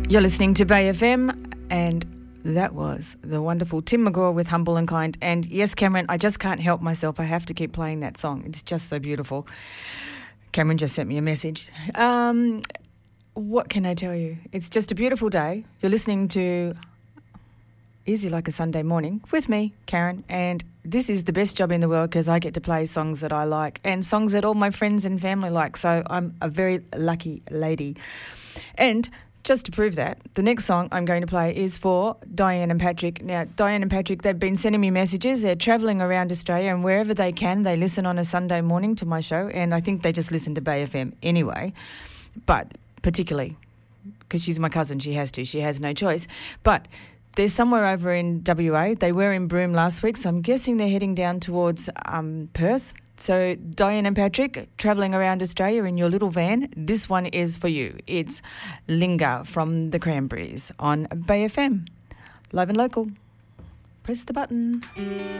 You're listening to Bay FM, and that was the wonderful Tim McGraw with Humble and Kind. And yes, Cameron, I just can't help myself. I have to keep playing that song. It's just so beautiful. Cameron just sent me a message. What can I tell you? It's just a beautiful day. You're listening to Easy Like a Sunday Morning with me, Karen, and this is the best job in the world because I get to play songs that I like and songs that all my friends and family like. So I'm a very lucky lady. And just to prove that, the next song I'm going to play is for Diane and Patrick. Now, Diane and Patrick, they've been sending me messages. They're travelling around Australia, and wherever they can, they listen on a Sunday morning to my show, and I think they just listen to Bay FM anyway, but particularly because she's my cousin, she has to. She has no choice. But they're somewhere over in WA. They were in Broome last week, so I'm guessing they're heading down towards Perth. So Diane and Patrick, travelling around Australia in your little van, this one is for you. It's Linger from the Cranberries on Bay FM. Live and local. Press the button.